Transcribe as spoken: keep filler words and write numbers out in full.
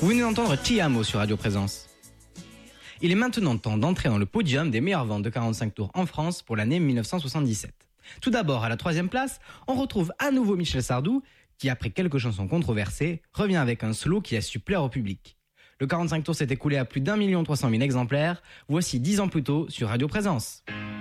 Vous venez d'entendre Ti Amo sur Radio Présence. Il est maintenant temps d'entrer dans le podium des meilleures ventes de quarante-cinq tours en France pour l'année dix-neuf cent soixante-dix-sept. Tout d'abord, à la troisième place, on retrouve à nouveau Michel Sardou, qui après quelques chansons controversées, revient avec un slow qui a su plaire au public. Le quarante-cinq tours s'est écoulé à plus d'un million trois cent mille exemplaires, voici dix ans plus tôt sur Radio Présence.